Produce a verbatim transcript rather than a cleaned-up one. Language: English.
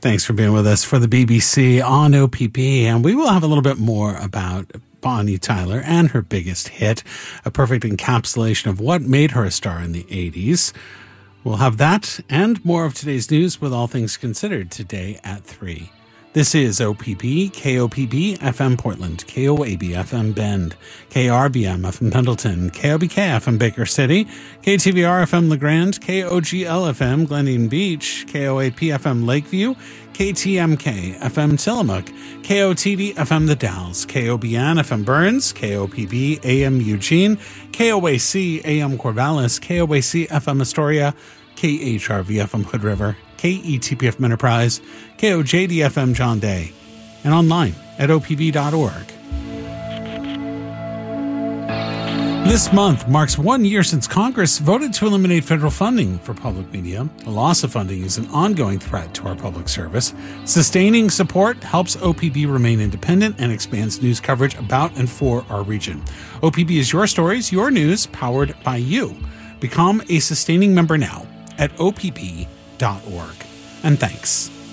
Thanks for being with us for the B B C on O P P. And we will have a little bit more about Bonnie Tyler and her biggest hit, a perfect encapsulation of what made her a star in the eighties. We'll have that and more of today's news with All Things Considered today at three. This is O P P, K O P B F M Portland, K O A B F M Bend, K R B M F M Pendleton, K O B K F M Baker City, K T V R F M LeGrand, K O G L F M Glen Beach, K O A P F M Lakeview, K T M K F M Tillamook, K O T D F M The Dalles, K O B N F M Burns, K O P B A M Eugene, K O A C A M Corvallis, K O A C F M Astoria, K H R V F M Hood River, K E T P F M Enterprise, K O J D F M John Day, and online at O P B dot org. This month marks one year since Congress voted to eliminate federal funding for public media. The loss of funding is an ongoing threat to our public service. Sustaining support helps O P B remain independent and expands news coverage about and for our region. O P B is your stories, your news, powered by you. Become a sustaining member now at O P B dot org. And thanks.